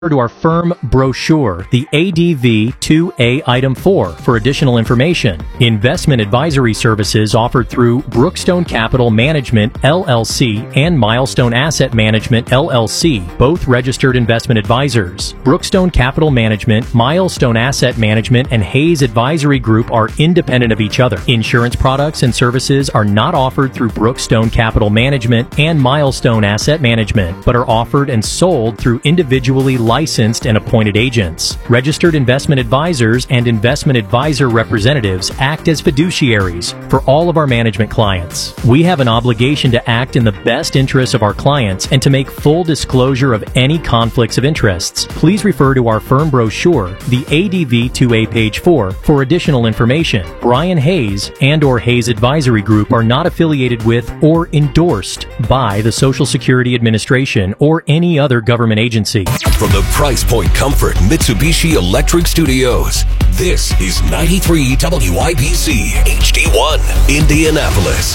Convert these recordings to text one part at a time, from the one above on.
to our firm brochure, the ADV 2A Item 4, for additional information. Investment advisory services offered through Brookstone Capital Management, LLC, and Milestone Asset Management, LLC, both registered investment advisors. Brookstone Capital Management, Milestone Asset Management, and Hayes Advisory Group are independent of each other. Insurance products and services are not offered through Brookstone Capital Management and Milestone Asset Management, but are offered and sold through individually licensed and appointed agents. Registered investment advisors and investment advisor representatives act as fiduciaries for all of our management clients. We have an obligation to act in the best interests of our clients and to make full disclosure of any conflicts of interests. Please refer to our firm brochure, the ADV 2A page 4, for additional information. Brian Hayes and/or Hayes Advisory Group are not affiliated with or endorsed by the Social Security Administration or any other government agency. From the Price Point Comfort Mitsubishi Electric Studios, this is 93 WIBC HD1, Indianapolis.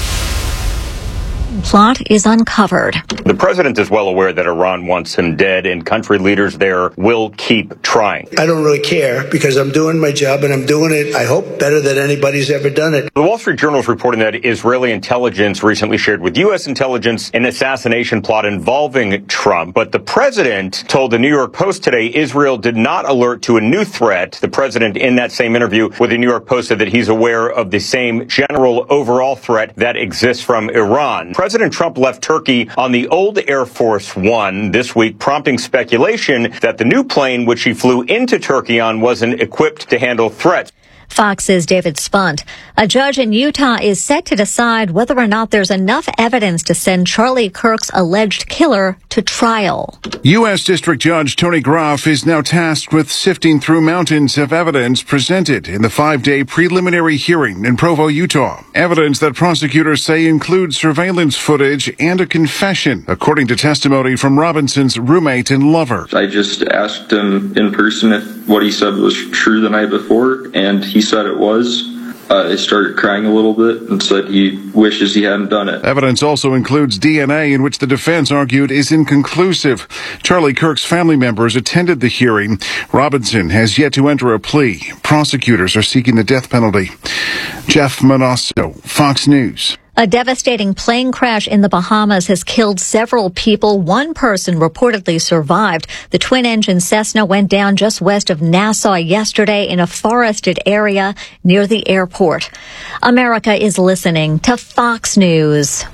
Plot is uncovered. The president is well aware that Iran wants him dead, and country leaders there will keep trying. I don't really care because I'm doing my job, and I'm doing it, I hope, better than anybody's ever done it. The Wall Street Journal is reporting that Israeli intelligence recently shared with U.S. intelligence an assassination plot involving Trump. But the president told the New York Post today Israel did not alert to a new threat. The president, in that same interview with the New York Post, said that he's aware of the same general overall threat that exists from Iran. President Trump left Turkey on the old Air Force One this week, prompting speculation that the new plane which he flew into Turkey on wasn't equipped to handle threats. Fox's David Spunt. A judge in Utah is set to decide whether or not there's enough evidence to send Charlie Kirk's alleged killer to trial. U.S. District Judge Tony Groff is now tasked with sifting through mountains of evidence presented in the 5-day preliminary hearing in Provo, Utah. Evidence that prosecutors say includes surveillance footage and a confession, according to testimony from Robinson's roommate and lover. I just asked him in person if what he said was true the night before, and he said it was. He started crying a little bit and said he wishes he hadn't done it. Evidence also includes DNA, in which the defense argued is inconclusive. Charlie Kirk's family members attended the hearing. Robinson has yet to enter a plea. Prosecutors are seeking the death penalty. Jeff Manasso, Fox News. A devastating plane crash in the Bahamas has killed several people. One person reportedly survived. The twin-engine Cessna went down just west of Nassau yesterday in a forested area near the airport. America is listening to Fox News.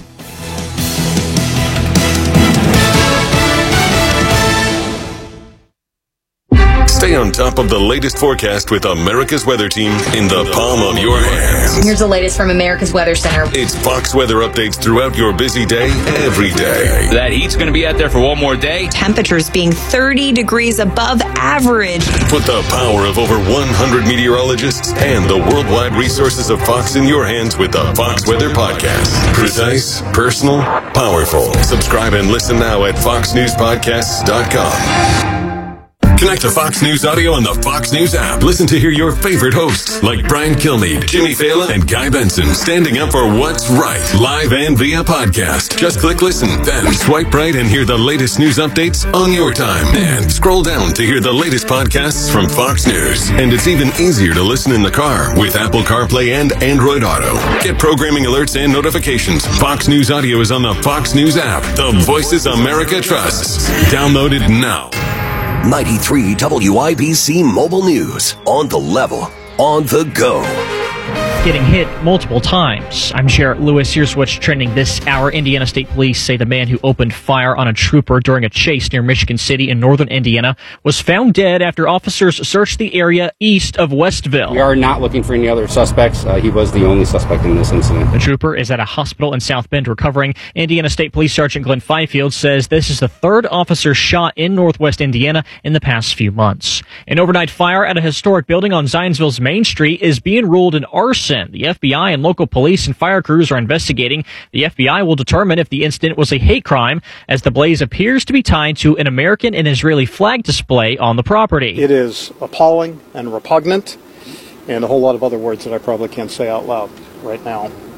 Stay on top of the latest forecast with America's Weather Team in the palm of your hands. Here's the latest from America's Weather Center. It's Fox weather updates throughout your busy day, every day. That heat's going to be out there for one more day. Temperatures being 30 degrees above average. Put the power of over 100 meteorologists and the worldwide resources of Fox in your hands with the Fox Weather Podcast. Precise, personal, powerful. Subscribe and listen now at foxnewspodcasts.com. Connect to Fox News Audio on the Fox News app. Listen to hear your favorite hosts like Brian Kilmeade, Jimmy Fallon, and Guy Benson standing up for what's right, live and via podcast. Just click listen, then swipe right and hear the latest news updates on your time. And scroll down to hear the latest podcasts from Fox News. And it's even easier to listen in the car with Apple CarPlay and Android Auto. Get programming alerts and notifications. Fox News Audio is on the Fox News app. The voices America trusts. Download it now. 93 WIBC Mobile News. On the level, on the go. Getting hit multiple times. I'm Jarrett Lewis. Here's what's trending this hour. Indiana State Police say the man who opened fire on a trooper during a chase near Michigan City in northern Indiana was found dead after officers searched the area east of Westville. We are not looking for any other suspects. He was the only suspect in this incident. The trooper is at a hospital in South Bend recovering. Indiana State Police Sergeant Glenn Fifield says this is the third officer shot in northwest Indiana in the past few months. An overnight fire at a historic building on Zionsville's Main Street is being ruled an arson. The FBI and local police and fire crews are investigating. The FBI will determine if the incident was a hate crime, as the blaze appears to be tied to an American and Israeli flag display on the property. It is appalling and repugnant, and a whole lot of other words that I probably can't say out loud right now.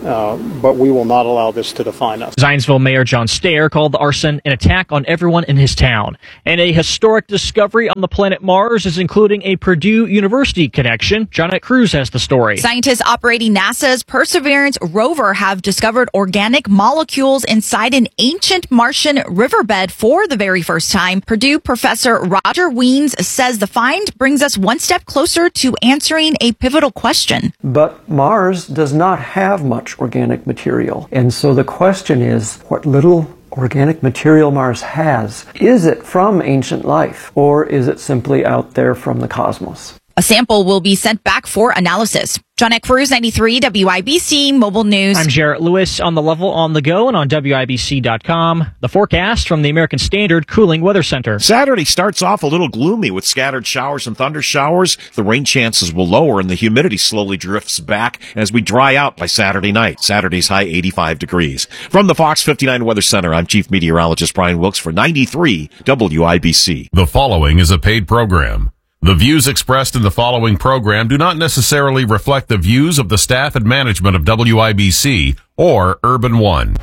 but we will not allow this to define us. Zionsville Mayor John Stair called the arson an attack on everyone in his town. And a historic discovery on the planet Mars is including a Purdue University connection. Jonette Cruz has the story. Scientists operating NASA's Perseverance rover have discovered organic molecules inside an ancient Martian riverbed for the very first time. Purdue professor Roger Weens says the find brings us one step closer to answering a pivotal question. But Mars does not have much organic material. And so the question is, what little organic material Mars has, is it from ancient life, or is it simply out there from the cosmos? A sample will be sent back for analysis. Jonette Cruz, 93 WIBC Mobile News. I'm Jarrett Lewis on the level on the go and on WIBC.com. The forecast from the American Standard Cooling Weather Center. Saturday starts off a little gloomy with scattered showers and thunder showers. The rain chances will lower and the humidity slowly drifts back as we dry out by Saturday night. Saturday's high 85 degrees. From the Fox 59 Weather Center, I'm Chief Meteorologist Brian Wilkes for 93 WIBC. The following is a paid program. The views expressed in the following program do not necessarily reflect the views of the staff and management of WIBC or Urban One.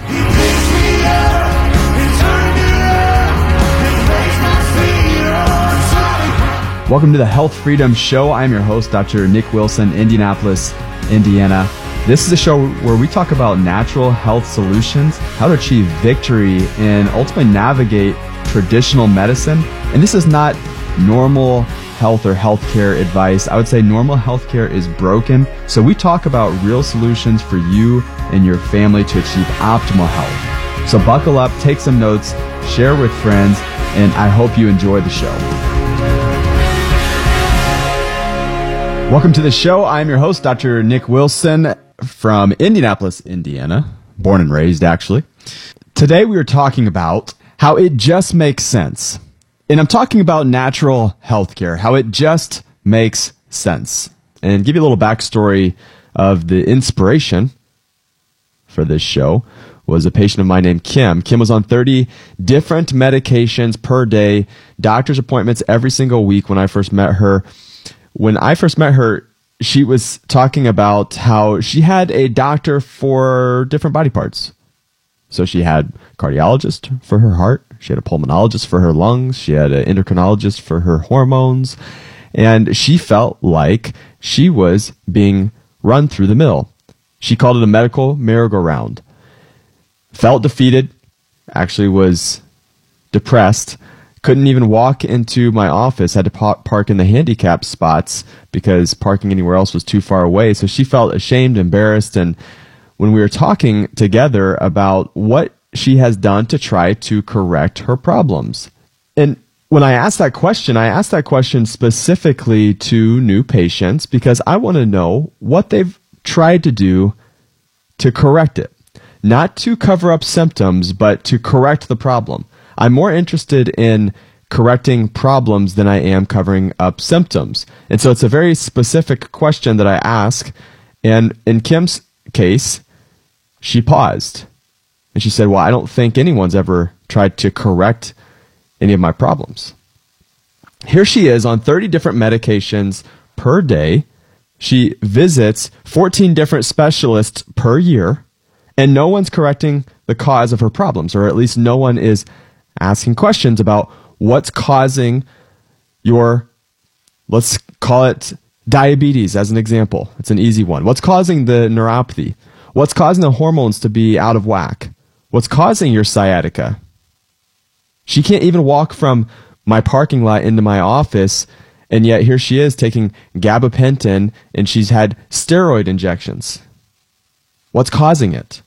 Welcome to the Health Freedom Show. I'm your host, Dr. Nick Wilson, Indianapolis, Indiana. This is a show where we talk about natural health solutions, how to achieve victory, and ultimately navigate traditional medicine. And this is not normal health or healthcare advice. I would say normal healthcare is broken. So we talk about real solutions for you and your family to achieve optimal health. So buckle up, take some notes, share with friends, and I hope you enjoy the show. Welcome to the show. I'm your host, Dr. Nick Wilson from Indianapolis, Indiana, born and raised actually. Today we are talking about how it just makes sense. And I'm talking about natural healthcare, how it just makes sense. And give you a little backstory of the inspiration for this show was a patient of mine named Kim. Kim was on 30 different medications per day, doctor's appointments every single week when I first met her. When I first met her, she was talking about how she had a doctor for different body parts. So she had a cardiologist for her heart. She had a pulmonologist for her lungs. She had an endocrinologist for her hormones. And she felt like she was being run through the mill. She called it a medical merry-go-round. Felt defeated, actually was depressed, couldn't even walk into my office, had to park in the handicap spots because parking anywhere else was too far away. So she felt ashamed, embarrassed, and when we were talking together about what she has done to try to correct her problems. And when I asked that question specifically to new patients because I want to know what they've tried to do to correct it. Not to cover up symptoms, but to correct the problem. I'm more interested in correcting problems than I am covering up symptoms. And so it's a very specific question that I ask. And in Kim's case, she paused. And she said, well, I don't think anyone's ever tried to correct any of my problems. Here she is on 30 different medications per day. She visits 14 different specialists per year, and no one's correcting the cause of her problems, or at least no one is asking questions about what's causing your, let's call it diabetes as an example. It's an easy one. What's causing the neuropathy? What's causing the hormones to be out of whack? What's causing your sciatica? She can't even walk from my parking lot into my office, and yet here she is taking gabapentin, and she's had steroid injections. What's causing it?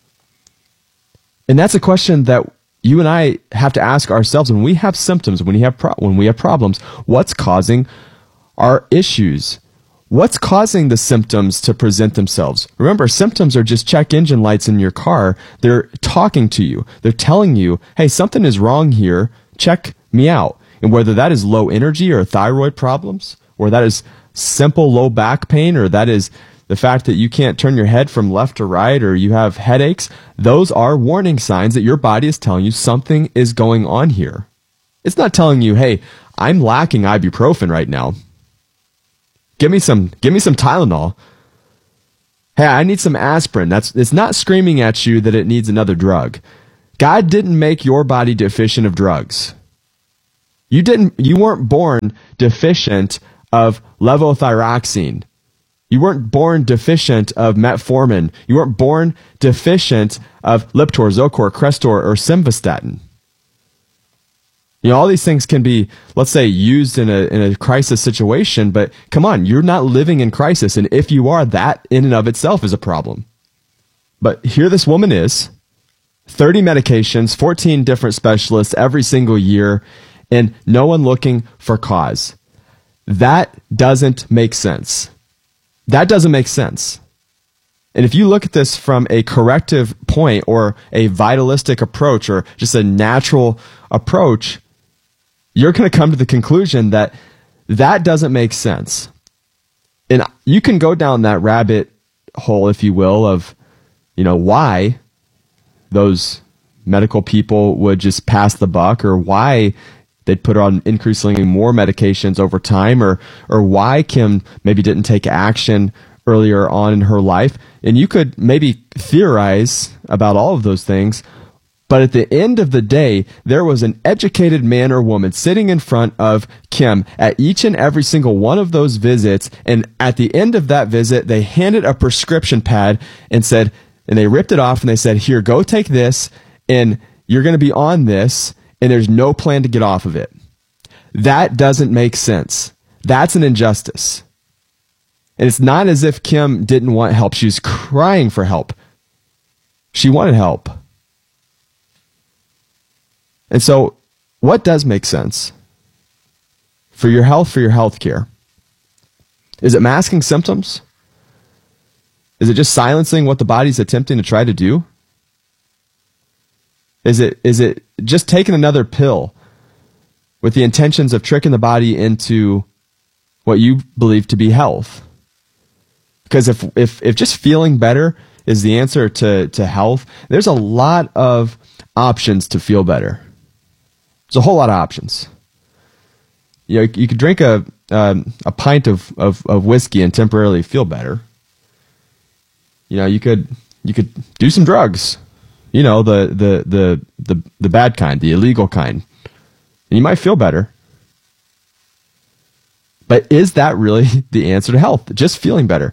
And that's a question that you and I have to ask ourselves when we have symptoms, when we have problems. What's causing our issues? What's causing the symptoms to present themselves? Remember, symptoms are just check engine lights in your car. They're talking to you. They're telling you, hey, something is wrong here. Check me out. And whether that is low energy or thyroid problems, or that is simple low back pain, or that is the fact that you can't turn your head from left to right, or you have headaches, those are warning signs that your body is telling you something is going on here. It's not telling you, hey, I'm lacking ibuprofen right now. Give me some Tylenol. Hey, I need some aspirin. It's not screaming at you that it needs another drug. God didn't make your body deficient of drugs. You weren't born deficient of levothyroxine. You weren't born deficient of metformin. You weren't born deficient of Lipitor, Zocor, Crestor, or Simvastatin. All these things can be, let's say, used in a crisis situation, but come on, you're not living in crisis, and if you are, that in and of itself is a problem. But here this woman is, 30 medications, 14 different specialists every single year, and no one looking for cause. That doesn't make sense. That doesn't make sense. And if you look at this from a corrective point or a vitalistic approach or just a natural approach, you're going to come to the conclusion that that doesn't make sense. And you can go down that rabbit hole, if you will, of, why those medical people would just pass the buck, or why they'd put on increasingly more medications over time, or why Kim maybe didn't take action earlier on in her life. And you could maybe theorize about all of those things, but at the end of the day, there was an educated man or woman sitting in front of Kim at each and every single one of those visits, and at the end of that visit, they handed a prescription pad and they ripped it off and they said, here, go take this, and you're going to be on this, and there's no plan to get off of it. That doesn't make sense. That's an injustice. And it's not as if Kim didn't want help. She was crying for help. She wanted help. And so, what does make sense for your health care? Is it masking symptoms? Is it just silencing what the body's attempting to try to do? Is it just taking another pill with the intentions of tricking the body into what you believe to be health? Because if just feeling better is the answer to health, there's a lot of options to feel better. There's a whole lot of options. You could drink a pint of whiskey and temporarily feel better. You could do some drugs. The bad kind, the illegal kind. And you might feel better. But is that really the answer to health? Just feeling better?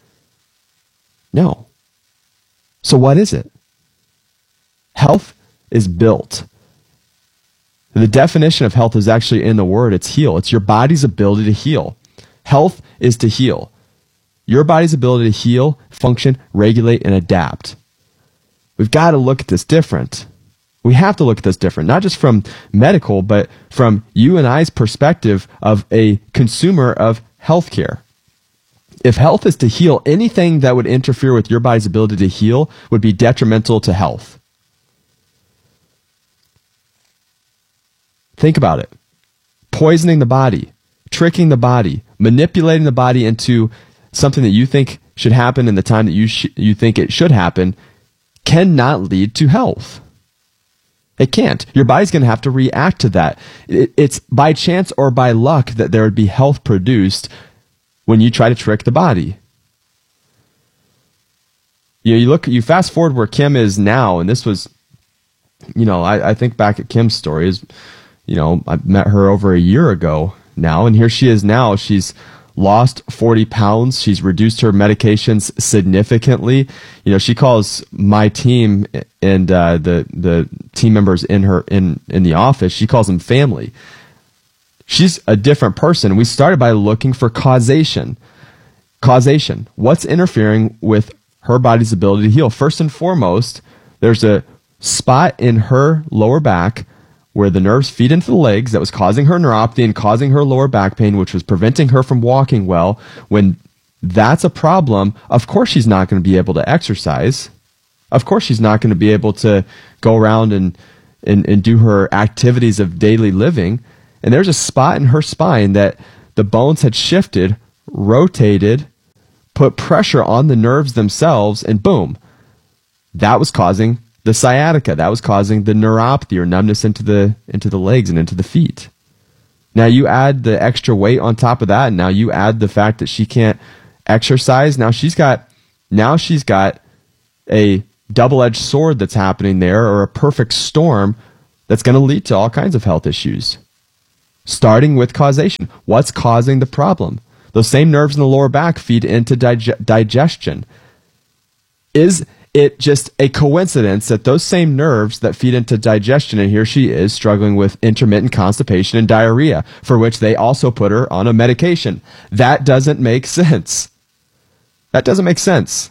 No. So what is it? Health is built. The definition of health is actually in the word. It's heal. It's your body's ability to heal. Health is to heal. Your body's ability to heal, function, regulate, and adapt. We've got to look at this different. We have to look at this different, not just from medical, but from you and I's perspective of a consumer of healthcare. If health is to heal, anything that would interfere with your body's ability to heal would be detrimental to health. Think about it. Poisoning the body, tricking the body, manipulating the body into something that you think should happen in the time that you think it should happen cannot lead to health. It can't. Your body's going to have to react to that. It's by chance or by luck that there would be health produced when you try to trick the body. You fast forward where Kim is now, and this was, I think back at Kim's story is, I met her over a year ago now, and here she is now. She's lost 40 pounds. She's reduced her medications significantly. She calls my team and the team members in the office, she calls them family. She's a different person. We started by looking for causation. Causation. What's interfering with her body's ability to heal? First and foremost, there's a spot in her lower back where the nerves feed into the legs that was causing her neuropathy and causing her lower back pain, which was preventing her from walking well. When that's a problem, of course she's not going to be able to exercise. Of course she's not going to be able to go around and do her activities of daily living. And there's a spot in her spine that the bones had shifted, rotated, put pressure on the nerves themselves, and boom, that was causing the sciatica. That was causing the neuropathy or numbness into the legs and into the feet. Now you add the extra weight on top of that, and now you add the fact that she can't exercise. Now she's got Now she's got a double-edged sword that's happening there, or a perfect storm that's going to lead to all kinds of health issues. Starting with causation. What's causing the problem? Those same nerves in the lower back feed into digestion. Is it just a coincidence that those same nerves that feed into digestion, and here she is struggling with intermittent constipation and diarrhea, for which they also put her on a medication? That doesn't make sense. That doesn't make sense.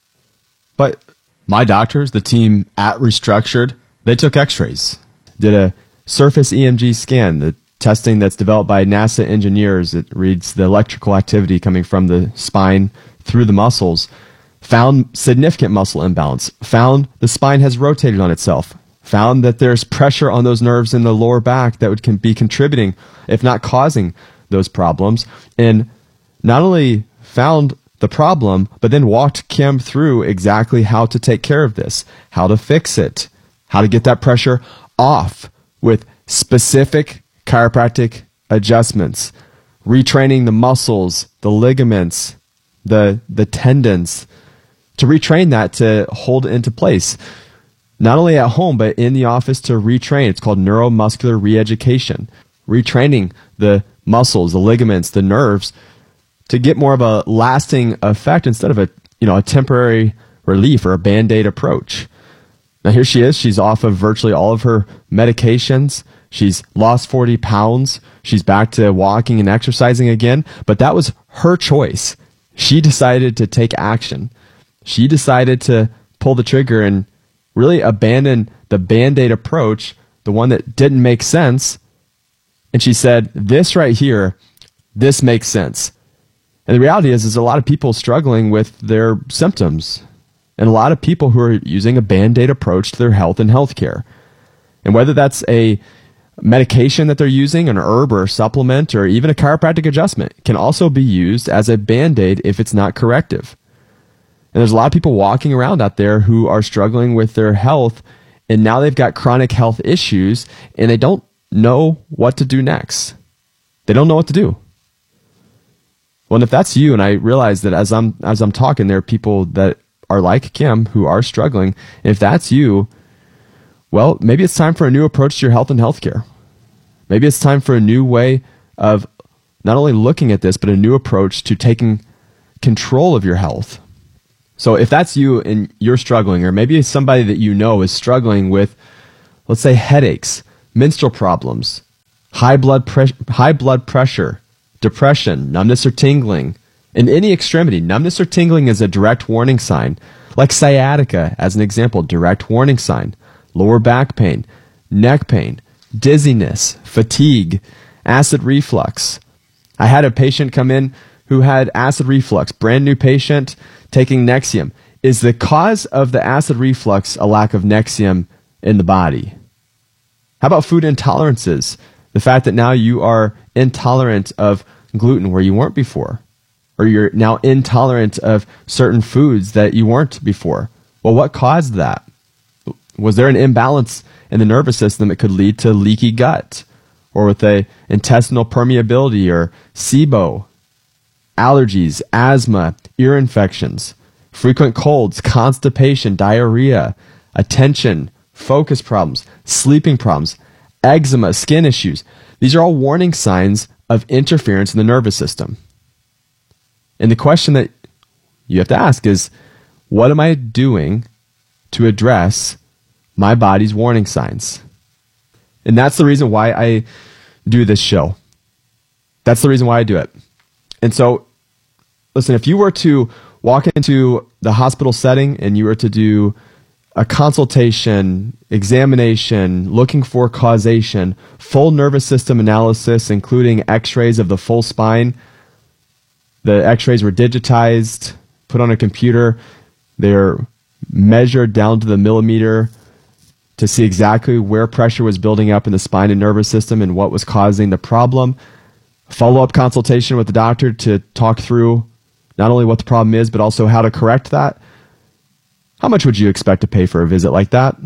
But my doctors, the team at Restructured, they took x-rays, did a surface EMG scan, the testing that's developed by NASA engineers. It reads the electrical activity coming from the spine through the muscles, found significant muscle imbalance, found the spine has rotated on itself, found that there's pressure on those nerves in the lower back that would be contributing, if not causing, those problems, and not only found the problem, but then walked Kim through exactly how to take care of this, how to fix it, how to get that pressure off with specific chiropractic adjustments, retraining the muscles, the ligaments, the tendons, to retrain that to hold it into place. Not only at home, but in the office to retrain. It's called neuromuscular reeducation. Retraining the muscles, the ligaments, the nerves to get more of a lasting effect instead of a temporary relief or a Band-Aid approach. Now here she is. She's off of virtually all of her medications. She's lost 40 pounds. She's back to walking and exercising again. But that was her choice. She decided to take action. She decided to pull the trigger and really abandon the Band-Aid approach, the one that didn't make sense. And she said, this right here, this makes sense. And the reality is there's a lot of people struggling with their symptoms, and a lot of people who are using a Band-Aid approach to their health and healthcare. And whether that's a medication that they're using, an herb or a supplement, or even a chiropractic adjustment, can also be used as a Band-Aid if it's not corrective. And there's a lot of people walking around out there who are struggling with their health, and now they've got chronic health issues, and they don't know what to do next. They don't know what to do. Well, and if that's you, and I realize that as I'm talking, there are people that are like Kim who are struggling. And if that's you, well, maybe it's time for a new approach to your health and healthcare. Maybe it's time for a new way of not only looking at this, but a new approach to taking control of your health. So if that's you and you're struggling, or maybe somebody that you know is struggling with, let's say, headaches, menstrual problems, high blood pressure, depression, numbness or tingling, in any extremity. Numbness or tingling is a direct warning sign. Like sciatica, as an example, direct warning sign. Lower back pain, neck pain, dizziness, fatigue, acid reflux. I had a patient come in who had acid reflux, brand new patient, taking Nexium. Is the cause of the acid reflux a lack of Nexium in the body? How about food intolerances? The fact that now you are intolerant of gluten where you weren't before, or you're now intolerant of certain foods that you weren't before. Well, what caused that? Was there an imbalance in the nervous system that could lead to leaky gut, or with a intestinal permeability, or SIBO, allergies, asthma, ear infections, frequent colds, constipation, diarrhea, attention, focus problems, sleeping problems, eczema, skin issues? These are all warning signs of interference in the nervous system. And the question that you have to ask is, what am I doing to address my body's warning signs? And that's the reason why I do this show. That's the reason why I do it. And so, listen, if you were to walk into the hospital setting and you were to do a consultation, examination, looking for causation, full nervous system analysis, including x-rays of the full spine. The x-rays were digitized, put on a computer. They're measured down to the millimeter to see exactly where pressure was building up in the spine and nervous system and what was causing the problem. Follow-up consultation with the doctor to talk through not only what the problem is, but also how to correct that. How much would you expect to pay for a visit like that?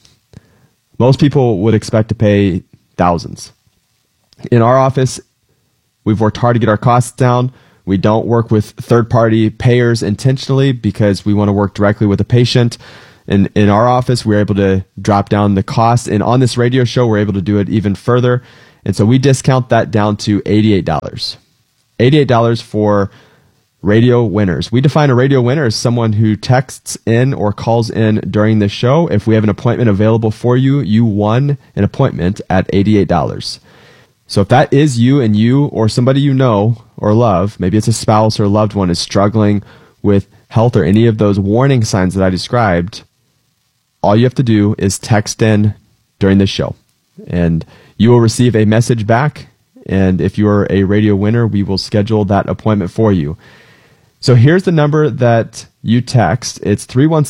Most people would expect to pay thousands. In our office, we've worked hard to get our costs down. We don't work with third-party payers intentionally because we want to work directly with the patient. In our office, we're able to drop down the cost. And on this radio show, we're able to do it even further. And so we discount that down to $88. $88 for radio winners. We define a radio winner as someone who texts in or calls in during the show. If we have an appointment available for you, you won an appointment at $88. So if that is you and you or somebody you know or love, maybe it's a spouse or a loved one, is struggling with health or any of those warning signs that I described, all you have to do is text in during this show. And you will receive a message back. And if you're a radio winner, we will schedule that appointment for you. So here's the number that you text. It's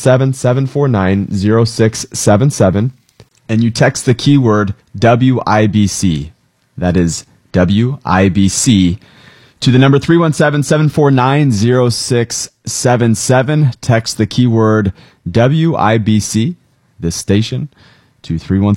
317-749-0677. And you text the keyword WIBC. That is WIBC to the number 317-749-0677. Text the keyword WIBC, this station, to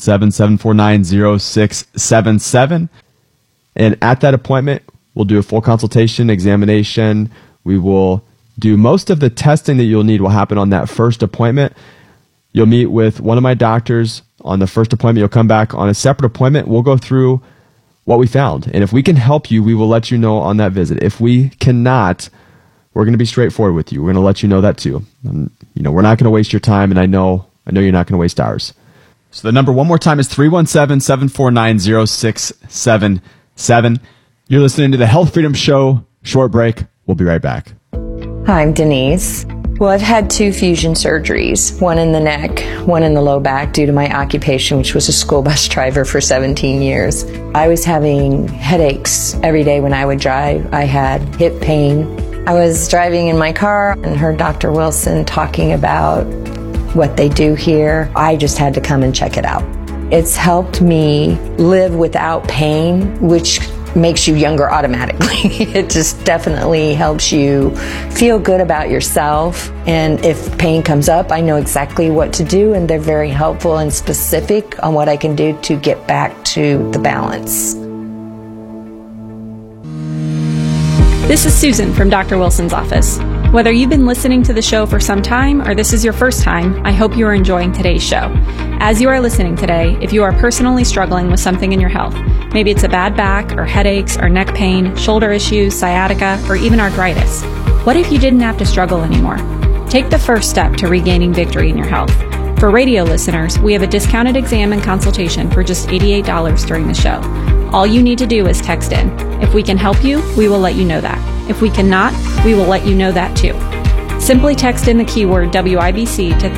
317-749-0677. And at that appointment, we'll do a full consultation, examination. We will do most of the testing that you'll need will happen on that first appointment. You'll meet with one of my doctors on the first appointment. You'll come back on a separate appointment. We'll go through what we found. And if we can help you, we will let you know on that visit. If we cannot, we're going to be straightforward with you. We're going to let you know that too. And, we're not going to waste your time, and I know you're not going to waste ours. So the number one more time is 317-749-0677. You're listening to the Health Freedom Show. Short break. We'll be right back. Hi, I'm Denise. Well, I've had 2 fusion surgeries, one in the neck, one in the low back due to my occupation, which was a school bus driver for 17 years. I was having headaches every day when I would drive. I had hip pain. I was driving in my car and heard Dr. Wilson talking about what they do here. I just had to come and check it out. It's helped me live without pain, which makes you younger automatically. It just definitely helps you feel good about yourself. And if pain comes up, I know exactly what to do, and they're very helpful and specific on what I can do to get back to the balance. This is Susan from Dr. Wilson's office. Whether you've been listening to the show for some time or this is your first time, I hope you are enjoying today's show. As you are listening today, if you are personally struggling with something in your health, maybe it's a bad back or headaches or neck pain, shoulder issues, sciatica, or even arthritis, what if you didn't have to struggle anymore? Take the first step to regaining victory in your health. For radio listeners, we have a discounted exam and consultation for just $88 during the show. All you need to do is text in. If we can help you, we will let you know that. If we cannot, we will let you know that too. Simply text in the keyword WIBC to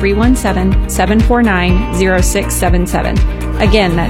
317-749-0677. Again, that's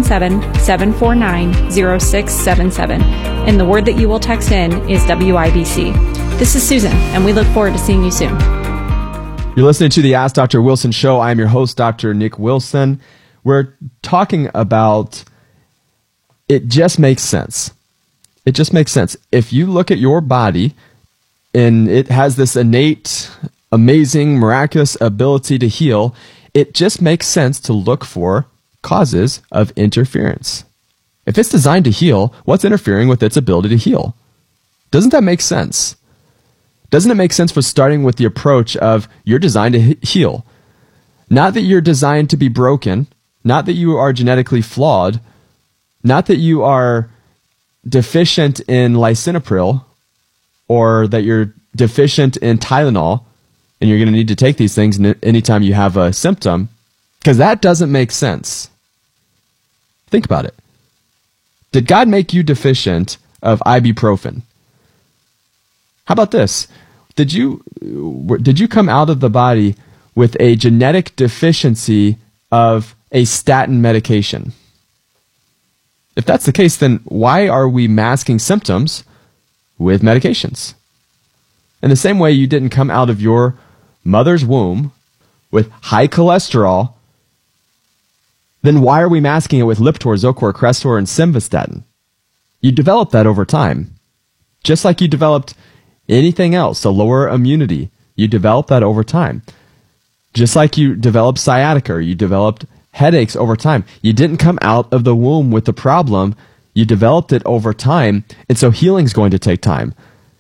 317-749-0677. And the word that you will text in is WIBC. This is Susan, and we look forward to seeing you soon. You're listening to the Ask Dr. Wilson Show. I'm your host, Dr. Nick Wilson. We're talking about it just makes sense. It just makes sense. If you look at your body and it has this innate, amazing, miraculous ability to heal, it just makes sense to look for causes of interference. If it's designed to heal, what's interfering with its ability to heal? Doesn't that make sense? Doesn't it make sense for starting with the approach of you're designed to heal? Not that you're designed to be broken, not that you are genetically flawed, not that you are deficient in lisinopril or that you're deficient in Tylenol and you're going to need to take these things anytime you have a symptom, because that doesn't make sense. Think about it. Did God make you deficient of ibuprofen? How about this? Did you come out of the body with a genetic deficiency of a statin medication? If that's the case, then why are we masking symptoms with medications? In the same way you didn't come out of your mother's womb with high cholesterol, then why are we masking it with Lipitor, Zocor, Crestor, and Simvastatin? You developed that over time. Just like you developed anything else, a lower immunity, you developed that over time. Just like you developed sciatica, or you developed headaches over time. You didn't come out of the womb with the problem. You developed it over time, and so healing's going to take time.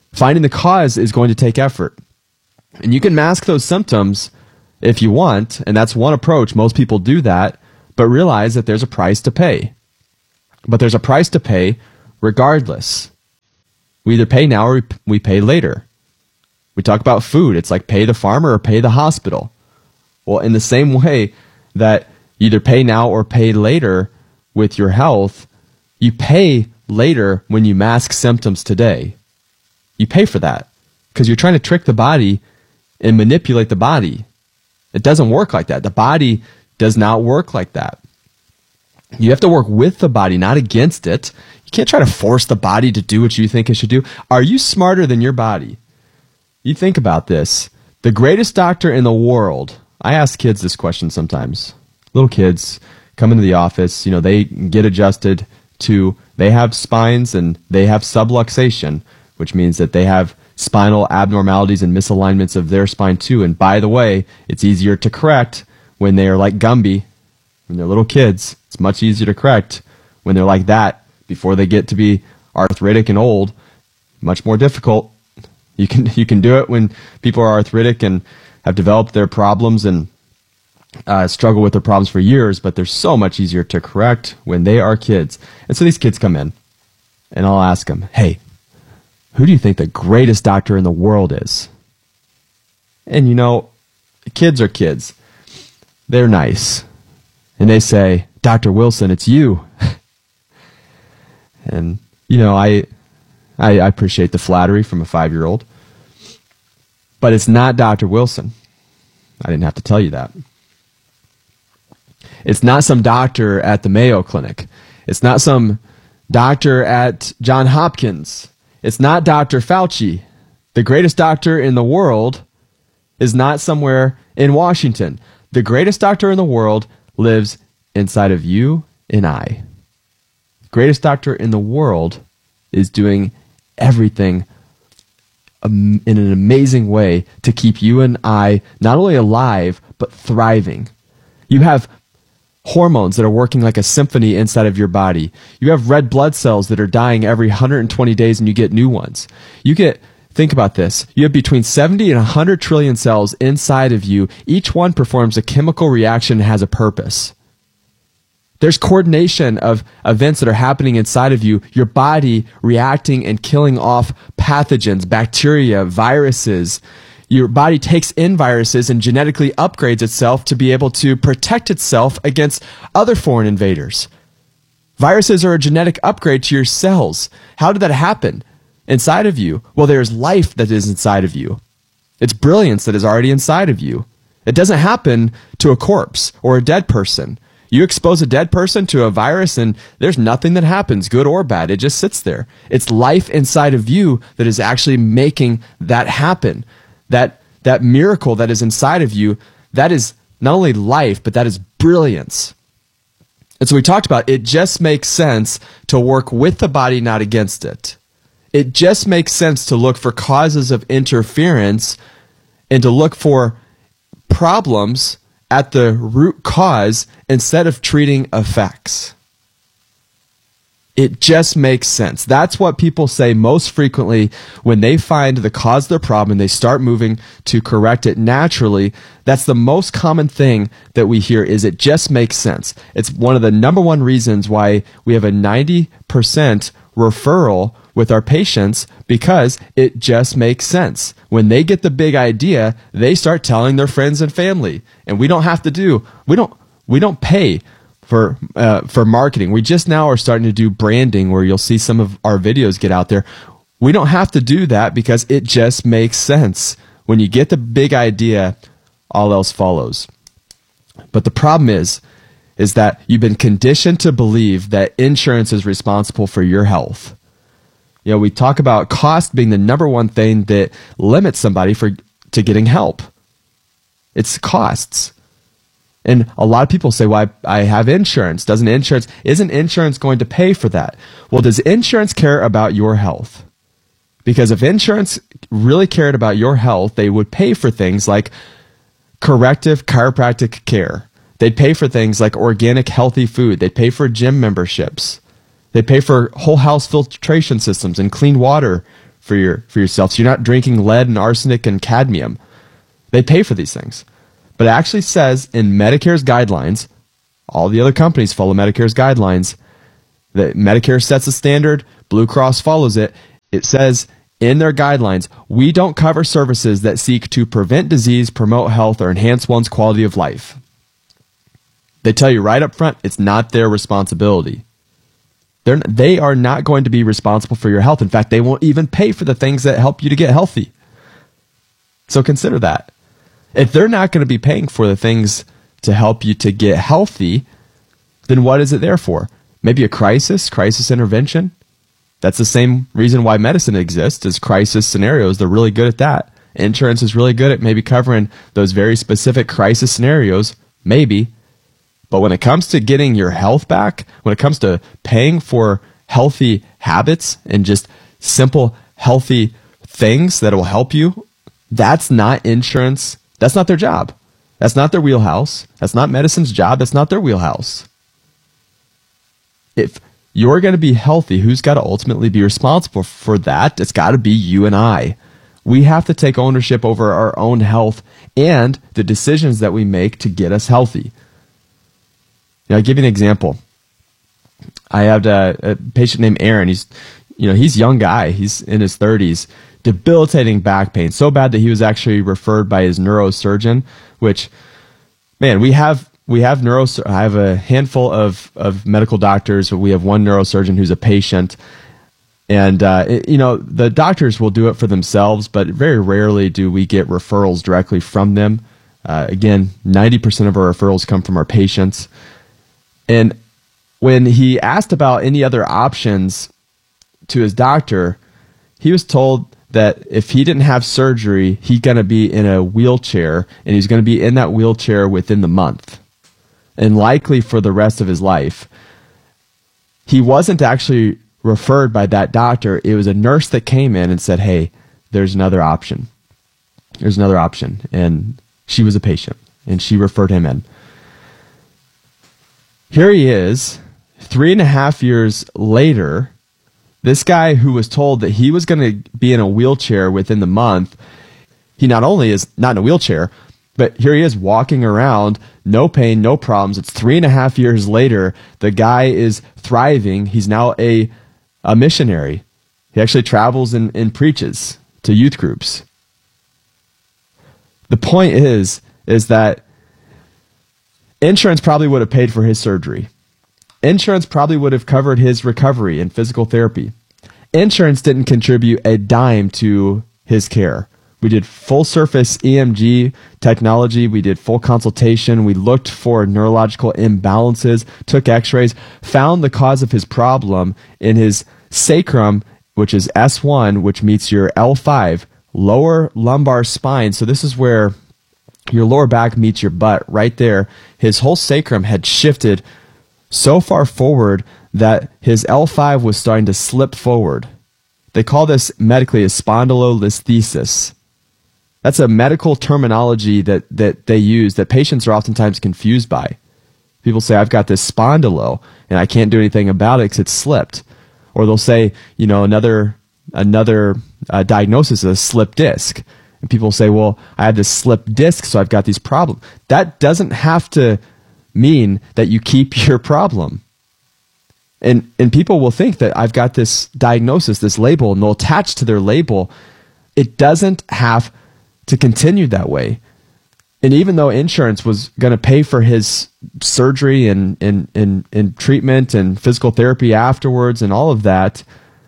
Finding the cause is going to take effort. And you can mask those symptoms if you want, and that's one approach. Most people do that, but realize that there's a price to pay. But there's a price to pay regardless. We either pay now or we pay later. We talk about food. It's like pay the farmer or pay the hospital. Well, in the same way that you either pay now or pay later with your health, you pay later when you mask symptoms today. You pay for that because you're trying to trick the body and manipulate the body. It doesn't work like that. The body does not work like that. You have to work with the body, not against it. You can't try to force the body to do what you think it should do. Are you smarter than your body? You think about this. The greatest doctor in the world, I ask kids this question sometimes. Little kids come into the office, they get adjusted to, they have spines and they have subluxation, which means that they have spinal abnormalities and misalignments of their spine too. And by the way, it's easier to correct when they are like Gumby, when they're little kids. It's much easier to correct when they're like that before they get to be arthritic and old. Much more difficult. You can do it when people are arthritic and have developed their problems and struggle with their problems for years, but they're so much easier to correct when they are kids. And so these kids come in, and I'll ask them, hey, who do you think the greatest doctor in the world is? And kids are kids. They're nice. And they say, Dr. Wilson, it's you. And, I appreciate the flattery from a 5-year-old. But it's not Dr. Wilson. I didn't have to tell you that. It's not some doctor at the Mayo Clinic. It's not some doctor at Johns Hopkins. It's not Dr. Fauci. The greatest doctor in the world is not somewhere in Washington. The greatest doctor in the world lives inside of you and I. The greatest doctor in the world is doing everything in an amazing way to keep you and I not only alive, but thriving. You have hormones that are working like a symphony inside of your body. You have red blood cells that are dying every 120 days and you get new ones. Think about this. You have between 70 and 100 trillion cells inside of you. Each one performs a chemical reaction and has a purpose. There's coordination of events that are happening inside of you, your body reacting and killing off pathogens, bacteria, viruses. Your body takes in viruses and genetically upgrades itself to be able to protect itself against other foreign invaders. Viruses are a genetic upgrade to your cells. How did that happen inside of you? Well, there's life that is inside of you. It's brilliance that is already inside of you. It doesn't happen to a corpse or a dead person. You expose a dead person to a virus and there's nothing that happens, good or bad. It just sits there. It's life inside of you that is actually making that happen. That miracle that is inside of you, that is not only life, but that is brilliance. And so we talked about it just makes sense to work with the body, not against it. It just makes sense to look for causes of interference and to look for problems at the root cause instead of treating effects. It just makes sense. That's what people say most frequently when they find the cause of their problem and they start moving to correct it naturally. That's the most common thing that we hear is it just makes sense. It's one of the number one reasons why we have a 90% referral with our patients because it just makes sense. When they get the big idea, they start telling their friends and family. And we don't pay for marketing. We just now are starting to do branding where you'll see some of our videos get out there. We don't have to do that because it just makes sense. When you get the big idea, all else follows. But the problem is that you've been conditioned to believe that insurance is responsible for your health. We talk about cost being the number one thing that limits somebody to getting help. It's costs. And a lot of people say, well, I have insurance. Isn't insurance going to pay for that? Well, does insurance care about your health? Because if insurance really cared about your health, they would pay for things like corrective chiropractic care. They'd pay for things like organic healthy food. They'd pay for gym memberships. They pay for whole house filtration systems and clean water for yourself. So you're not drinking lead and arsenic and cadmium. They pay for these things. But it actually says in Medicare's guidelines, all the other companies follow Medicare's guidelines, that Medicare sets a standard, Blue Cross follows it. It says in their guidelines, we don't cover services that seek to prevent disease, promote health, or enhance one's quality of life. They tell you right up front, it's not their responsibility. They are not going to be responsible for your health. In fact, they won't even pay for the things that help you to get healthy. So consider that. If they're not going to be paying for the things to help you to get healthy, then what is it there for? Maybe a crisis intervention? That's the same reason why medicine exists, is crisis scenarios. They're really good at that. Insurance is really good at maybe covering those very specific crisis scenarios, maybe. But when it comes to getting your health back, when it comes to paying for healthy habits and just simple healthy things that will help you, that's not insurance. That's not their job. That's not their wheelhouse. That's not medicine's job. That's not their wheelhouse. If you're going to be healthy, who's got to ultimately be responsible for that? It's got to be you and I. We have to take ownership over our own health and the decisions that we make to get us healthy. I'll give you an example. I had a patient named Aaron. He's a young guy. He's in his 30s. Debilitating back pain, so bad that he was actually referred by his neurosurgeon. Which, man, I have a handful of medical doctors. We have one neurosurgeon who's a patient, and the doctors will do it for themselves, but very rarely do we get referrals directly from them. Again, 90% of our referrals come from our patients. And when he asked about any other options to his doctor, he was told that if he didn't have surgery, he's going to be in a wheelchair, and he's going to be in that wheelchair within the month, and likely for the rest of his life. He wasn't actually referred by that doctor. It was a nurse that came in and said, hey, there's another option. There's another option. And she was a patient, and she referred him in. Here he is, 3.5 years later. This guy who was told that he was going to be in a wheelchair within the month, he not only is not in a wheelchair, but here he is walking around, no pain, no problems. It's 3.5 years later. The guy is thriving. He's now a missionary. He actually travels and preaches to youth groups. The point is that insurance probably would have paid for his surgery. Insurance probably would have covered his recovery and physical therapy. Insurance didn't contribute a dime to his care. We did full surface EMG technology. We did full consultation. We looked for neurological imbalances, took x-rays, found the cause of his problem in his sacrum, which is S1, which meets your L5, lower lumbar spine. So this is where your lower back meets your butt right there. His whole sacrum had shifted so far forward that his L5 was starting to slip forward. They call this medically a spondylolisthesis. That's a medical terminology that they use that patients are oftentimes confused by. People say, I've got this spondylo and I can't do anything about it because it's slipped. Or they'll say, another diagnosis is a slip disc. And people say, well, I have this slip disc, so I've got these problems. That doesn't have to mean that you keep your problem. And people will think that I've got this diagnosis, this label, and they'll attach to their label. It doesn't have to continue that way. And even though insurance was going to pay for his surgery and treatment and physical therapy afterwards and all of that,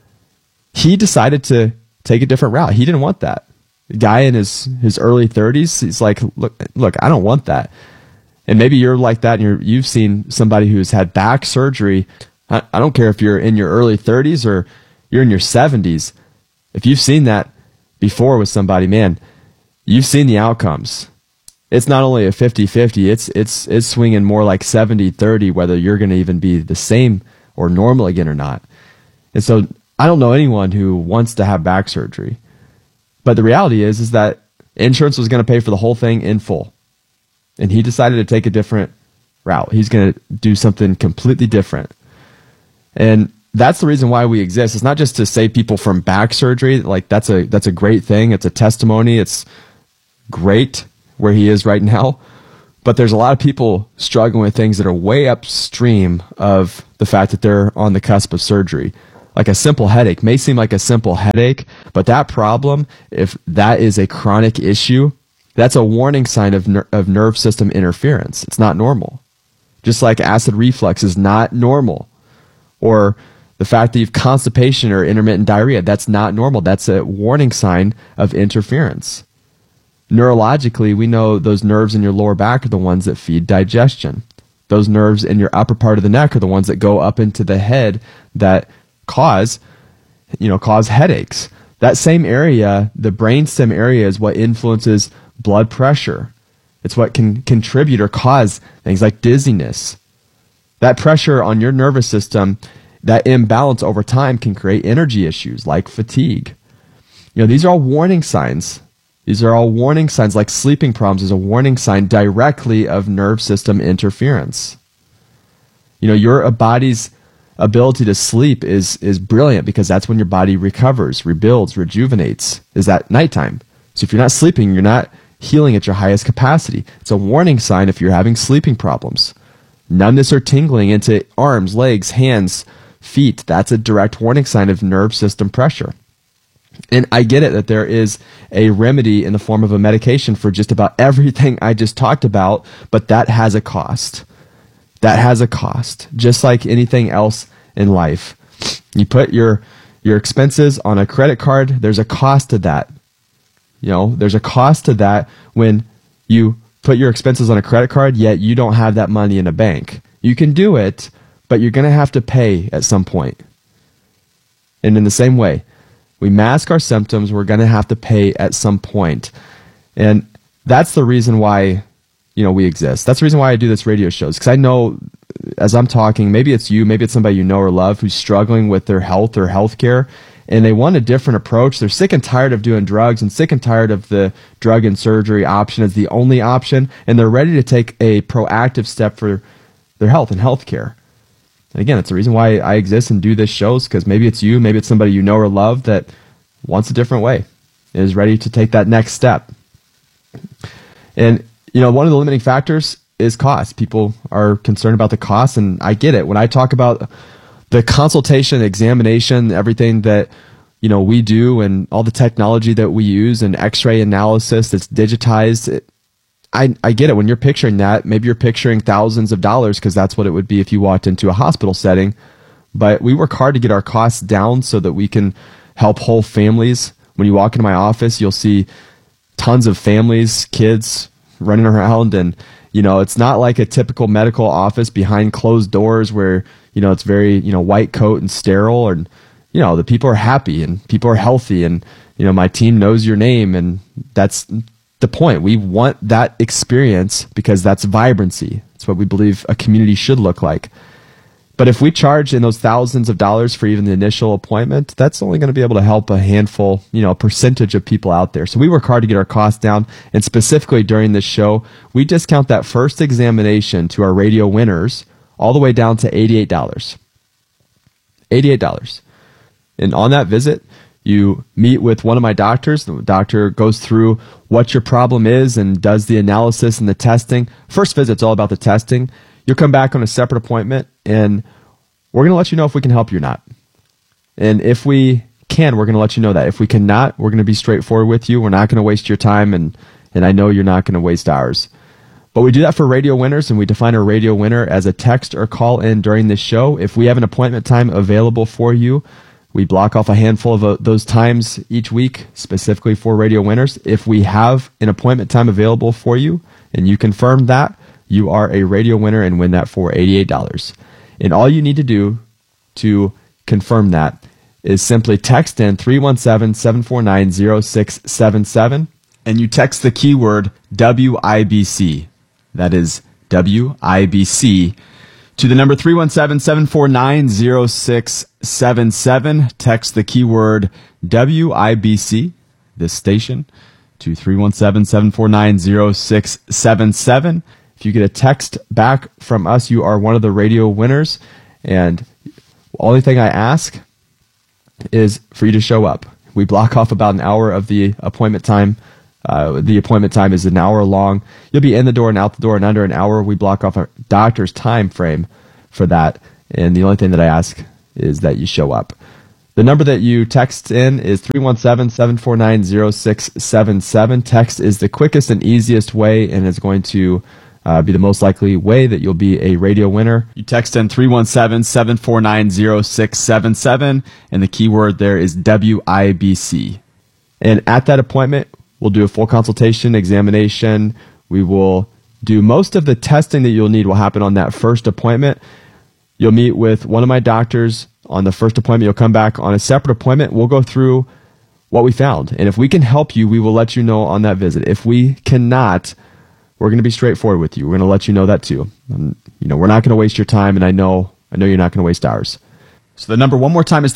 he decided to take a different route. He didn't want that. The guy in his early 30s, he's like, look, I don't want that. And maybe you're like that, and you've seen somebody who's had back surgery. I don't care if you're in your early 30s or you're in your 70s. If you've seen that before with somebody, man, you've seen the outcomes. It's not only a 50-50, it's swinging more like 70-30, whether you're going to even be the same or normal again or not. And so I don't know anyone who wants to have back surgery. But the reality is that insurance was going to pay for the whole thing in full. And he decided to take a different route. He's going to do something completely different. And that's the reason why we exist. It's not just to save people from back surgery. Like that's a great thing. It's a testimony. It's great where he is right now. But there's a lot of people struggling with things that are way upstream of the fact that they're on the cusp of surgery. Like a simple headache may seem like a simple headache, but that problem, if that is a chronic issue, that's a warning sign of nerve system interference. It's not normal. Just like acid reflux is not normal. Or the fact that you have constipation or intermittent diarrhea, that's not normal. That's a warning sign of interference. Neurologically, we know those nerves in your lower back are the ones that feed digestion. Those nerves in your upper part of the neck are the ones that go up into the head that cause headaches. That same area, the brainstem area, is what influences blood pressure. It's what can contribute or cause things like dizziness. That pressure on your nervous system, that imbalance over time can create energy issues like fatigue. These are all warning signs. These are all warning signs, like sleeping problems is a warning sign directly of nerve system interference. Your body's ability to sleep is brilliant because that's when your body recovers, rebuilds, rejuvenates, is at nighttime. So if you're not sleeping, you're not healing at your highest capacity. It's a warning sign if you're having sleeping problems. Numbness or tingling into arms, legs, hands, feet, that's a direct warning sign of nerve system pressure. And I get it that there is a remedy in the form of a medication for just about everything I just talked about, but that has a cost. That has a cost, just like anything else in life. You put your expenses on a credit card, there's a cost to that. There's a cost to that when you put your expenses on a credit card, yet you don't have that money in a bank. You can do it, but you're going to have to pay at some point. And in the same way, we mask our symptoms, we're going to have to pay at some point. And that's the reason why, we exist. That's the reason why I do this radio shows. Because I know as I'm talking, maybe it's you, maybe it's somebody you know or love who's struggling with their health or healthcare, and they want a different approach. They're sick and tired of doing drugs and sick and tired of the drug and surgery option as the only option, and they're ready to take a proactive step for their health and healthcare. And again, it's the reason why I exist and do this shows, because maybe it's you, maybe it's somebody you know or love that wants a different way, is ready to take that next step. And, one of the limiting factors is cost. People are concerned about the cost, and I get it. When I talk about the consultation, examination, everything that, we do and all the technology that we use and x-ray analysis that's digitized, I get it. When you're picturing that, maybe you're picturing thousands of dollars because that's what it would be if you walked into a hospital setting. But we work hard to get our costs down so that we can help whole families. When you walk into my office, you'll see tons of families, kids running around, and it's not like a typical medical office behind closed doors where it's very white coat and sterile, and the people are happy and people are healthy, and my team knows your name, and that's the point. We want that experience because that's vibrancy. It's what we believe a community should look like. But if we charge in those thousands of dollars for even the initial appointment, that's only going to be able to help a handful, a percentage of people out there. So we work hard to get our costs down. And specifically during this show, we discount that first examination to our radio winners all the way down to $88. $88. And on that visit, you meet with one of my doctors. The doctor goes through what your problem is and does the analysis and the testing. First visit's all about the testing. You'll come back on a separate appointment, and we're going to let you know if we can help you or not. And if we can, we're going to let you know that. If we cannot, we're going to be straightforward with you. We're not going to waste your time, and I know you're not going to waste ours. But we do that for radio winners, and we define a radio winner as a text or call in during the show. If we have an appointment time available for you, we block off a handful of those times each week specifically for radio winners. If we have an appointment time available for you, and you confirm that, you are a radio winner and win that for $88. And all you need to do to confirm that is simply text in 317-749-0677, and you text the keyword WIBC. That is WIBC to the number 317-749-0677. Text the keyword WIBC, this station, to 317-749-0677. If you get a text back from us, you are one of the radio winners, and Only thing I ask is for you to show up. We block off about an hour of the appointment time. The appointment time is an hour long. You'll be in the door and out the door in under an hour. We block off a doctor's time frame for that. And the only thing that I ask is that you show up. The number that you text in is 317-749-0677. Text is the quickest and easiest way, and is going to be the most likely way that you'll be a radio winner. You text in 317-749-0677, and the keyword there is WIBC. And at that appointment, we'll do a full consultation, examination. We will do most of the testing that you'll need will happen on that first appointment. You'll meet with one of my doctors on the first appointment. You'll come back on a separate appointment. We'll go through what we found. And if we can help you, we will let you know on that visit. If we cannot, we're going to be straightforward with you. We're going to let you know that too. We're not going to waste your time, and I know you're not going to waste ours. So the number one more time is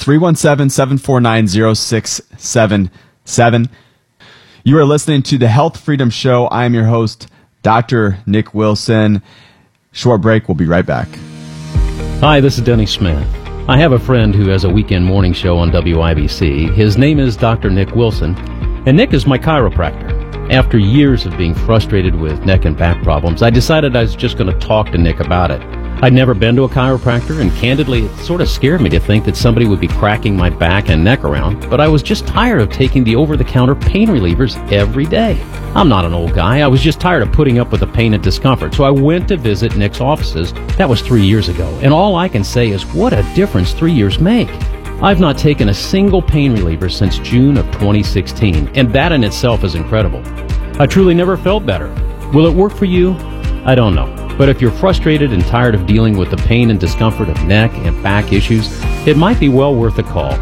317-749-0677. You are listening to the Health Freedom Show. I am your host, Dr. Nick Wilson. Short break. We'll be right back. Hi, this is Denny Smith. I have a friend who has a weekend morning show on WIBC. His name is Dr. Nick Wilson, and Nick is my chiropractor. After years of being frustrated with neck and back problems, I decided I was just going to talk to Nick about it. I'd never been to a chiropractor, and candidly, it sort of scared me to think that somebody would be cracking my back and neck around, but I was just tired of taking the over-the-counter pain relievers every day. I'm not an old guy. I was just tired of putting up with the pain and discomfort, so I went to visit Nick's offices. That was 3 years ago, and all I can say is what a difference 3 years make. I've not taken a single pain reliever since June of 2016, and that in itself is incredible. I truly never felt better. Will it work for you? I don't know. But if you're frustrated and tired of dealing with the pain and discomfort of neck and back issues, it might be well worth a call.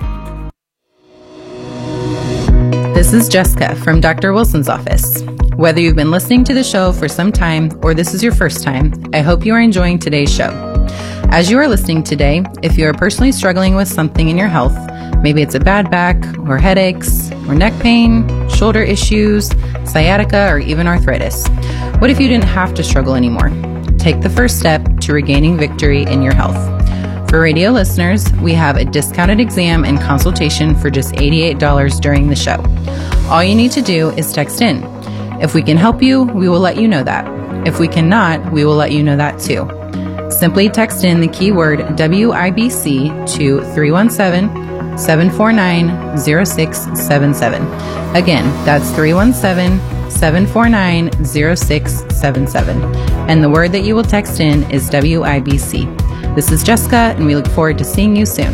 This is Jessica from Dr. Wilson's office. Whether you've been listening to the show for some time or this is your first time, I hope you are enjoying today's show. As you are listening today, if you are personally struggling with something in your health, maybe it's a bad back or headaches or neck pain, shoulder issues, sciatica, or even arthritis, what if you didn't have to struggle anymore? Take the first step to regaining victory in your health. For radio listeners, we have a discounted exam and consultation for just $88 during the show. All you need to do is text in. If we can help you, we will let you know that. If we cannot, we will let you know that too. Simply text in the keyword WIBC to 317-749-0677. Again, that's 317-749-0677. And the word that you will text in is WIBC. This is Jessica, and we look forward to seeing you soon.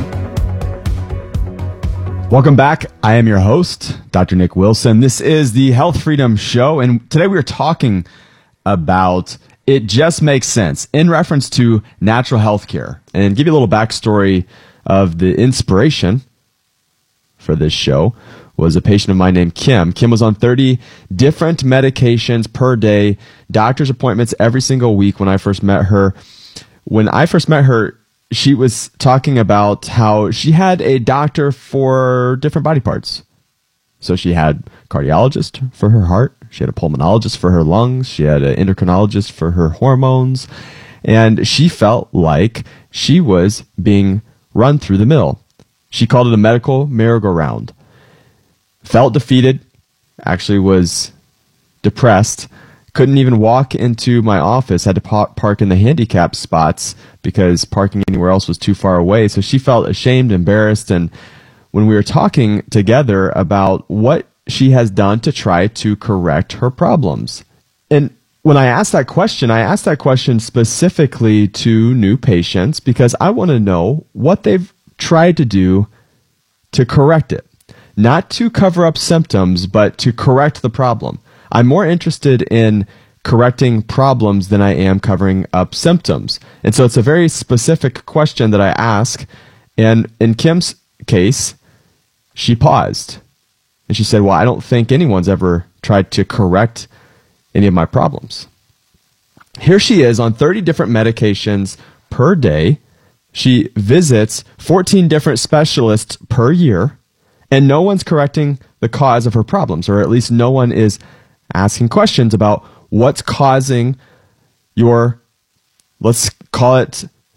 Welcome back. I am your host, Dr. Nick Wilson. This is the Health Freedom Show, and today we are talking about It Just Makes Sense in reference to natural health care. And give you a little backstory of the inspiration for this show was a patient of mine named Kim. Kim was on 30 different medications per day, doctor's appointments every single week when I first met her. When I first met her, she was talking about how she had a doctor for different body parts. So she had a cardiologist for her heart. She had a pulmonologist for her lungs. She had an endocrinologist for her hormones. And she felt like she was being run through the mill. She called it a medical merry-go-round. Felt defeated, actually was depressed, couldn't even walk into my office, had to park in the handicap spots because parking anywhere else was too far away. So she felt ashamed, embarrassed, and when we were talking together about what she has done to try to correct her problems. And when I asked that question specifically to new patients because I want to know what they've tried to do to correct it. Not to cover up symptoms, but to correct the problem. I'm more interested in correcting problems than I am covering up symptoms. And so it's a very specific question that I ask. And in Kim's case, she paused. And she said, well, I don't think anyone's ever tried to correct any of my problems. Here she is on 30 different medications per day. She visits 14 different specialists per year. And no one's correcting the cause of her problems, or at least no one is asking questions about what's causing your, let's call it,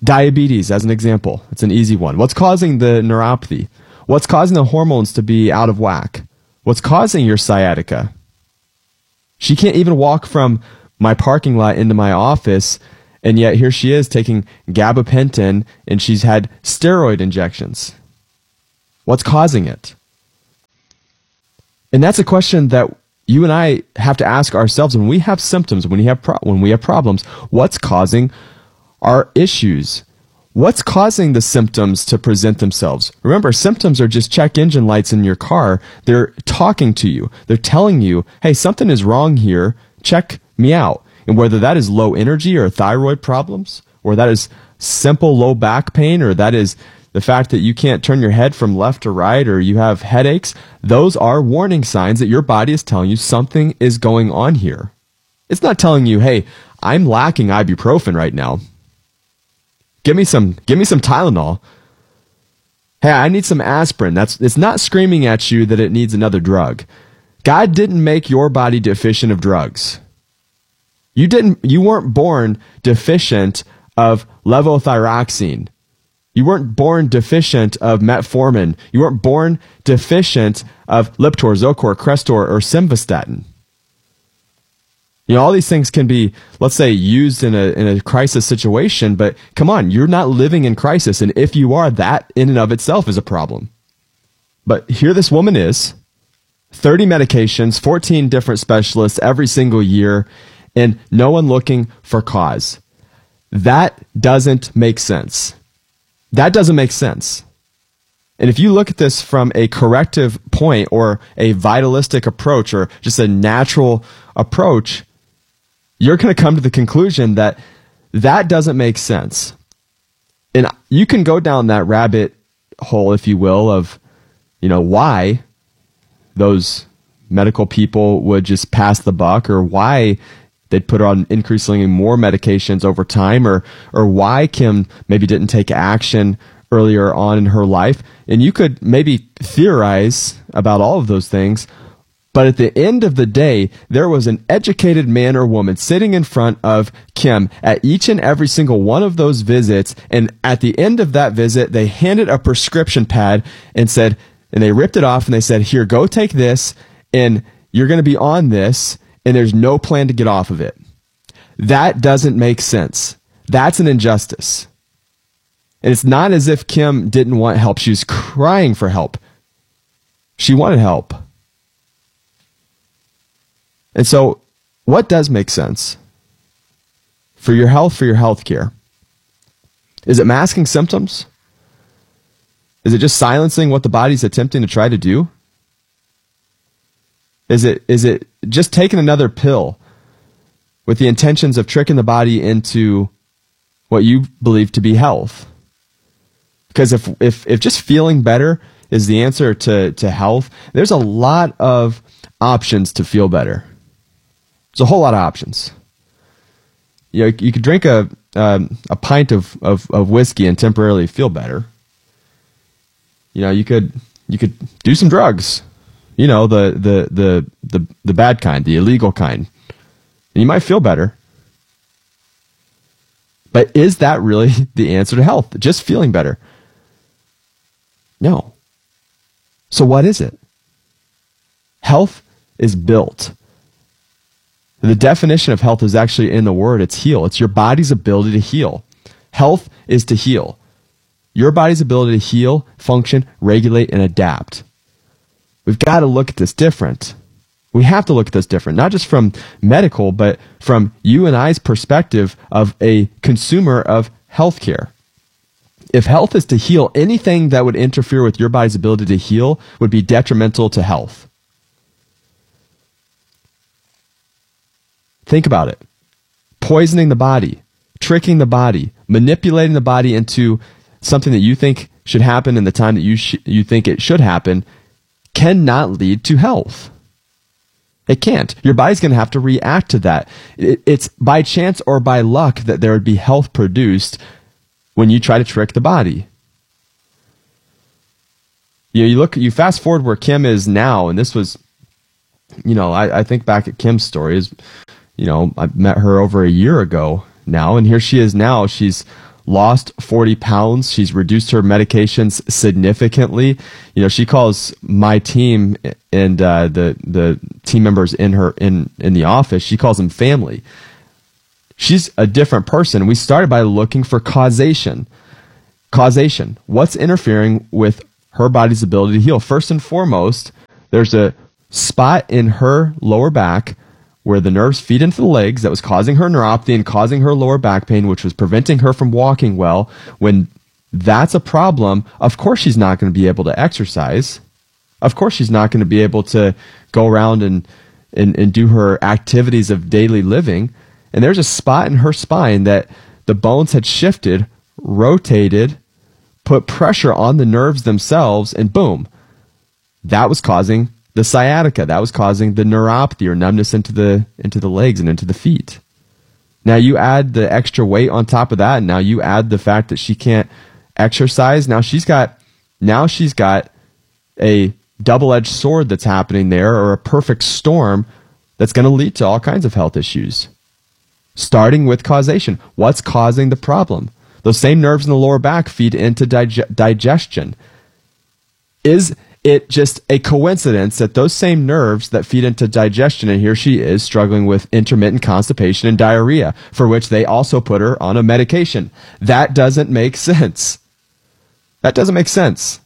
Diabetes, as an example. It's an easy one. What's causing the neuropathy? What's causing the hormones to be out of whack? What's causing your sciatica? She can't even walk from my parking lot into my office, and yet here she is taking gabapentin, and she's had steroid injections. What's causing it? And that's a question that you and I have to ask ourselves when we have symptoms, when we have problems. What's causing our issues? What's causing the symptoms to present themselves? Remember, symptoms are just check engine lights in your car. They're talking to you. They're telling you, hey, something is wrong here. Check me out. And whether that is low energy or thyroid problems, or that is simple low back pain, or that is the fact that you can't turn your head from left to right, or you have headaches, those are warning signs that your body is telling you something is going on here. It's not telling you, hey, I'm lacking ibuprofen right now. Give me some Tylenol. Hey, I need some aspirin. It's not screaming at you that it needs another drug. God didn't make your body deficient of drugs. You weren't born deficient of levothyroxine. You weren't born deficient of metformin. You weren't born deficient of Lipitor, Zocor, Crestor, or Simvastatin. All these things can be, let's say, used in a crisis situation, but come on, you're not living in crisis, and if you are, that in and of itself is a problem. But here this woman is, 30 medications, 14 different specialists every single year, and no one looking for cause. That doesn't make sense. That doesn't make sense. And if you look at this from a corrective point or a vitalistic approach or just a natural approach, you're going to come to the conclusion that that doesn't make sense. And you can go down that rabbit hole, if you will, of, why those medical people would just pass the buck, or why they'd put on increasingly more medications over time, or why Kim maybe didn't take action earlier on in her life. And you could maybe theorize about all of those things. But at the end of the day, there was an educated man or woman sitting in front of Kim at each and every single one of those visits. And at the end of that visit, they handed a prescription pad and they ripped it off and they said, here, go take this, and you're going to be on this, and there's no plan to get off of it. That doesn't make sense. That's an injustice. And it's not as if Kim didn't want help. She was crying for help. She wanted help. And so, what does make sense for your health care? Is it masking symptoms? Is it just silencing what the body's attempting to try to do? Is it just taking another pill with the intentions of tricking the body into what you believe to be health? Because if just feeling better is the answer to health, there's a lot of options to feel better. There's a whole lot of options. You could drink a pint of whiskey and temporarily feel better. You could do some drugs. The bad kind, the illegal kind. And you might feel better. But is that really the answer to health? Just feeling better? No. So what is it? Health is built. The definition of health is actually in the word. It's heal. It's your body's ability to heal. Health is to heal. Your body's ability to heal, function, regulate, and adapt. We've got to look at this different. We have to look at this different, not just from medical, but from you and I's perspective of a consumer of healthcare. If health is to heal, anything that would interfere with your body's ability to heal would be detrimental to health. Think about it. Poisoning the body, tricking the body, manipulating the body into something that you think should happen in the time that you think it should happen cannot lead to health. It can't. Your body's going to have to react to that. It's by chance or by luck that there would be health produced when you try to trick the body. You fast forward where Kim is now, and this was, I think back at Kim's story is, I met her over a year ago now, and here she is now. She's lost 40 pounds. She's reduced her medications significantly. She calls my team and the team members in the office, she calls them family. She's a different person. We started by looking for causation. Causation. What's interfering with her body's ability to heal? First and foremost, there's a spot in her lower back where the nerves feed into the legs that was causing her neuropathy and causing her lower back pain, which was preventing her from walking well. When that's a problem, of course she's not going to be able to exercise. Of course she's not going to be able to go around and do her activities of daily living. And there's a spot in her spine that the bones had shifted, rotated, put pressure on the nerves themselves, and boom, that was causing the sciatica. That was causing the neuropathy or numbness into the legs and into the feet. Now you add the extra weight on top of that, and now you add the fact that she can't exercise. Now she's got a double-edged sword that's happening there, or a perfect storm that's going to lead to all kinds of health issues. Starting with causation. What's causing the problem? Those same nerves in the lower back feed into digestion. Is it just a coincidence that those same nerves that feed into digestion, and here she is struggling with intermittent constipation and diarrhea, for which they also put her on a medication? That doesn't make sense. That doesn't make sense.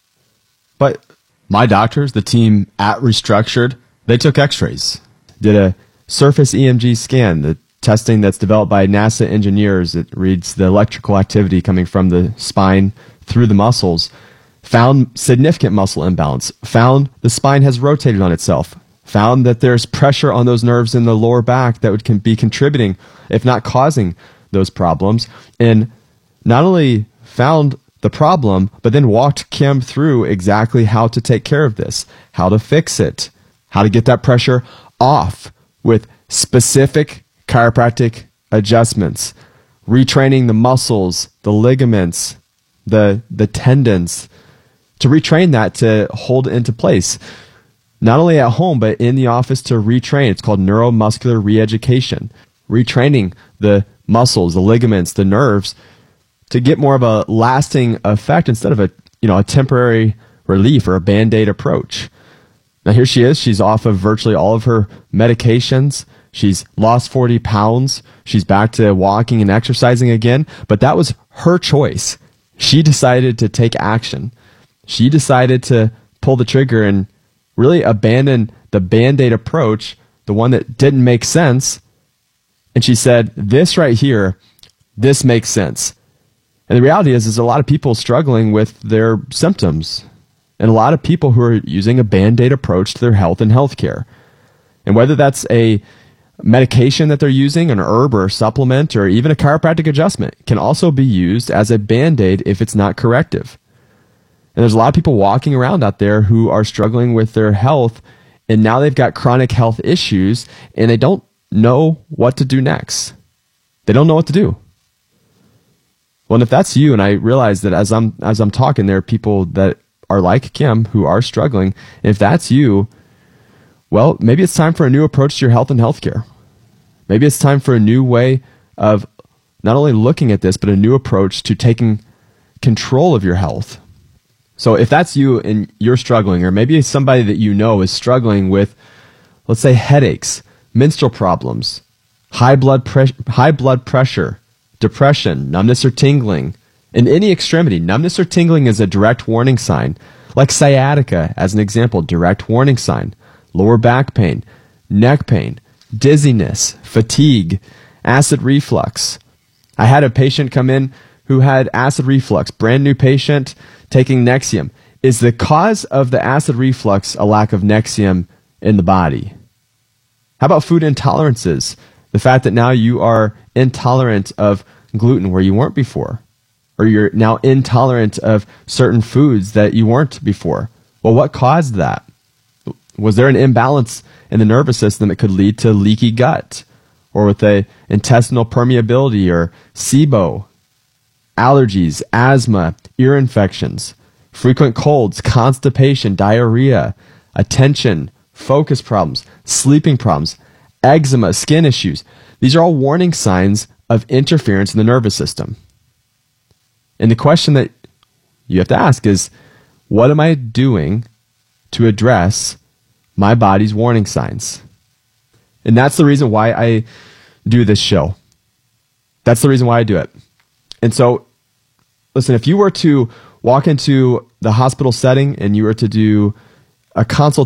But my doctors, the team at Restructured, they took x-rays, did a surface EMG scan, the testing that's developed by NASA engineers. It reads the electrical activity coming from the spine through the muscles, found significant muscle imbalance, found the spine has rotated on itself, found that there's pressure on those nerves in the lower back that would be contributing, if not causing, those problems, and not only found the problem, but then walked Kim through exactly how to take care of this, how to fix it, how to get that pressure off with specific chiropractic adjustments, retraining the muscles, the ligaments, the tendons, to retrain that to hold into place, not only at home, but in the office to retrain. It's called neuromuscular reeducation, retraining the muscles, the ligaments, the nerves to get more of a lasting effect instead of a temporary relief or a Band-Aid approach. Now here she is. She's off of virtually all of her medications. She's lost 40 pounds. She's back to walking and exercising again, but that was her choice. She decided to take action. She decided to pull the trigger and really abandon the Band-Aid approach, the one that didn't make sense. And she said, this right here, this makes sense. And the reality is a lot of people struggling with their symptoms, and a lot of people who are using a Band-Aid approach to their health and healthcare. And whether that's a medication that they're using, an herb or a supplement, or even a chiropractic adjustment, can also be used as a Band-Aid if it's not corrective. And there's a lot of people walking around out there who are struggling with their health, and now they've got chronic health issues, and they don't know what to do next. They don't know what to do. Well, and if that's you, and I realize that as I'm talking, there are people that are like Kim who are struggling. And if that's you, well, maybe it's time for a new approach to your health and healthcare. Maybe it's time for a new way of not only looking at this, but a new approach to taking control of your health. So if that's you and you're struggling, or maybe somebody that you know is struggling with, let's say, headaches, menstrual problems, high blood pressure, depression, numbness or tingling, in any extremity. Numbness or tingling is a direct warning sign. Like sciatica, as an example, direct warning sign. Lower back pain, neck pain, dizziness, fatigue, acid reflux. I had a patient come in who had acid reflux, brand new patient, taking Nexium. Is the cause of the acid reflux a lack of Nexium in the body? How about food intolerances? The fact that now you are intolerant of gluten where you weren't before, or you're now intolerant of certain foods that you weren't before. Well, what caused that? Was there an imbalance in the nervous system that could lead to leaky gut, or with a intestinal permeability, or SIBO, allergies, asthma, ear infections, frequent colds, constipation, diarrhea, attention, focus problems, sleeping problems, eczema, skin issues? These are all warning signs of interference in the nervous system. And the question that you have to ask is, what am I doing to address my body's warning signs? And that's the reason why I do this show. That's the reason why I do it. And so, listen, if you were to walk into the hospital setting and you were to do a consultation